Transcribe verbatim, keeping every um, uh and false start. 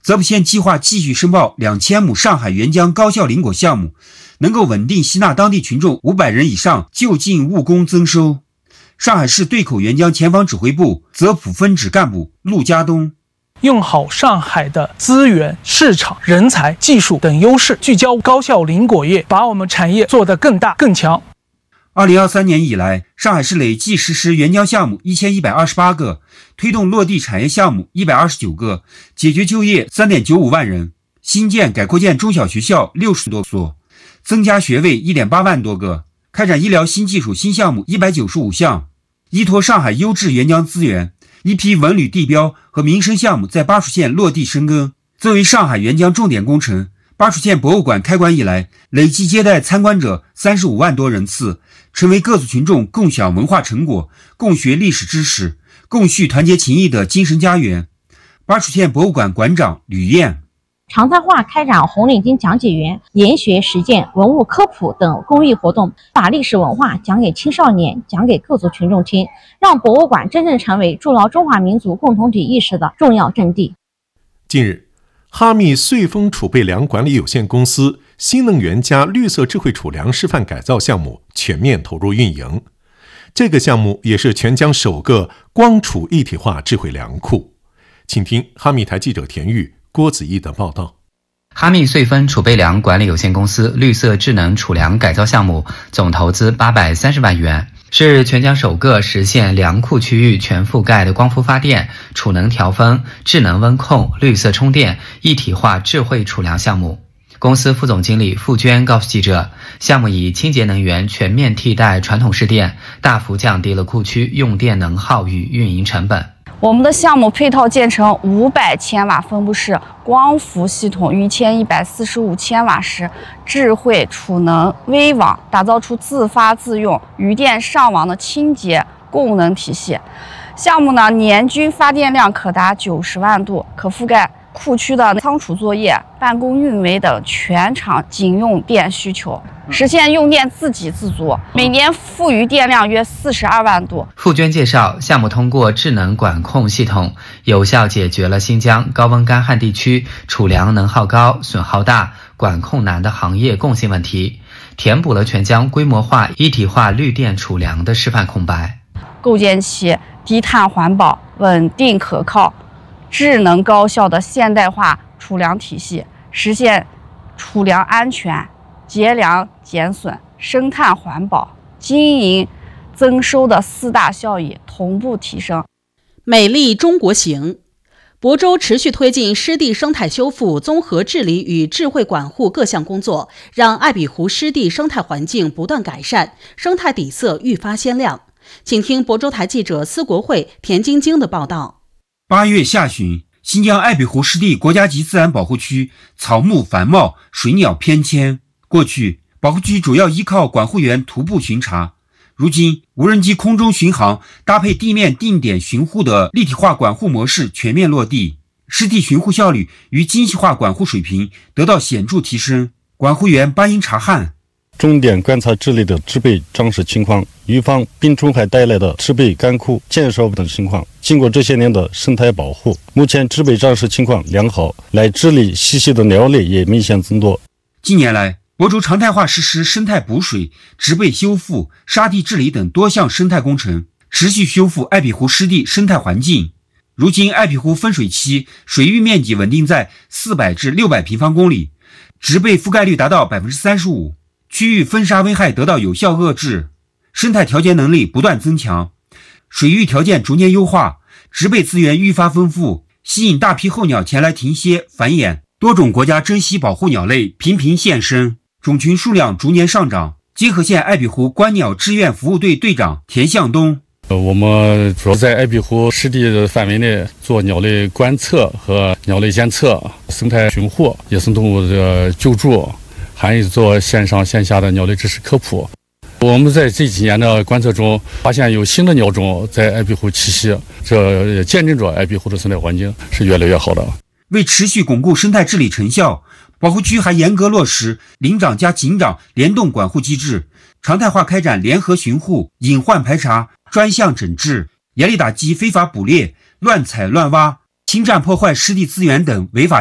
泽普县计划继续申报两千亩上海沅江高效林果项目，能够稳定吸纳当地群众五百人以上就近务工增收。上海市对口沅江前方指挥部泽普分指干部陆家东， 用好上海的资源、市场、人才、技术等优势，聚焦高效林果业，把我们产业做得更大更强。 二零二三年以来，上海市累计实施沅江项目一千一百二十八个，推动落地产业项目一百二十九个，解决就业 三点九五万人，新建改扩建中小学校六十多所，增加学位 一点八万多个，开展医疗新技术新项目一百九十五项。依托上海优质沅江资源，一批文旅地标和民生项目在巴蜀县落地生根。作为上海沅江重点工程，巴蜀县博物馆开馆以来，累计接待参观者三十五万多人次，成为各族群众共享文化成果、共学历史知识、共叙团结情谊的精神家园。巴蜀县博物馆馆长吕燕， 常态化开展红领巾讲解员、研学实践、文物科普等公益活动，把历史文化讲给青少年、讲给各族群众听，让博物馆真正成为筑牢中华民族共同体意识的重要阵地。 近日，哈密穗丰储备粮管理有限公司新能源加绿色智慧储粮示范改造项目全面投入运营。这个项目也是全疆首个光储一体化智慧粮库。请听哈密台记者田玉、郭子毅的报道。 哈密穗丰储备粮管理有限公司绿色智能储粮改造项目总投资八百三十万元，是全疆首个实现粮库区域全覆盖的光伏发电、储能调峰、智能温控、绿色充电一体化智慧储粮项目。公司副总经理付娟告诉记者，项目以清洁能源全面替代传统式电，大幅降低了库区用电能耗与运营成本。 我们的项目配套建成五百千瓦分布式光伏系统，一千一百四十五千瓦时智慧储能微网，打造出自发自用、余电上网的清洁供能体系。项目呢，年均发电量可达九十万度，可覆盖库区的仓储作业、办公运维等全场警用电需求，实现用电自给自足，每年富余电量约四十二万度。 付娟介绍，项目通过智能管控系统，有效解决了新疆高温干旱地区储粮能耗高、损耗大、管控难的行业共性问题，填补了全疆规模化一体化绿电储粮的示范空白， 构建起低碳环保、稳定可靠、智能高效的现代化储粮体系，实现储粮安全、节粮减损、生态环保、经营增收的四大效益同步提升。 美丽中国行，亳州持续推进湿地生态修复、综合治理与智慧管护各项工作，让艾比湖湿地生态环境不断改善，生态底色愈发鲜亮。请听亳州台记者司国慧、田晶晶的报道。 八月下旬，新疆艾比湖湿地国家级自然保护区草木繁茂，水鸟翩跹。过去，保护区主要依靠管护员徒步巡查，如今无人机空中巡航搭配地面定点巡护的立体化管护模式全面落地，湿地巡护效率与精细化管护水平得到显著提升。管护员巴音察汉， 重点观察这里的植被长势情况，预防病虫害带来的植被干枯、减少等情况。经过这些年的生态保护，目前植被长势情况良好，来这里栖息的鸟类也明显增多。 近年来，亳州常态化实施生态补水、植被修复、沙地治理等多项生态工程，持续修复艾比湖湿地生态环境。如今，艾比湖分水期水域面积稳定在四百至六百平方公里，植被覆盖率达到 百分之三十五， 区域风沙危害得到有效遏制，生态调节能力不断增强，水域条件逐年优化，植被资源愈发丰富，吸引大批候鸟前来停歇繁衍，多种国家珍稀保护鸟类频频现身，种群数量逐年上涨。金河县艾比湖观鸟志愿服务队队长田向东， 我们主要在艾比湖湿地的范围内做鸟类观测和鸟类监测、生态巡护、野生动物的救助，还有做线上线下的鸟类知识科普。我们在这几年的观测中发现有新的鸟种在艾比湖栖息，这也见证着艾比湖的生态环境是越来越好的。 为持续巩固生态治理成效，保护区还严格落实林长加警长联动管护机制，常态化开展联合巡护、隐患排查、专项整治，严厉打击非法捕猎、乱采乱挖、侵占破坏湿地资源等违法